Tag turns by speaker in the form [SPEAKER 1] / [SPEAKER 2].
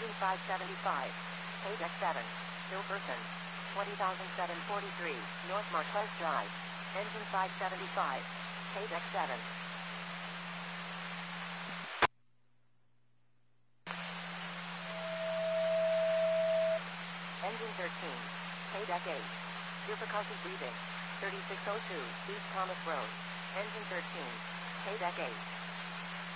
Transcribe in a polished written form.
[SPEAKER 1] Engine 575. Paydeck 7. Still person. 20,743. North Marquez Drive. Engine 575. Paydeck 7. Engine 13. Paydeck 8. Your percussive breathing. 3602 East Thomas Road. Engine 13. Paydeck 8.